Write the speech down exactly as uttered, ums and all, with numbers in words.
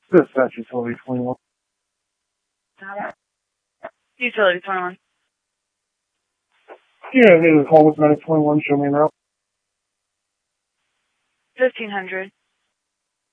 Dispatch Utility twenty-one. Utility twenty-one. Yeah, I need a call with Medic twenty-one. Show me en route. fifteen hundred.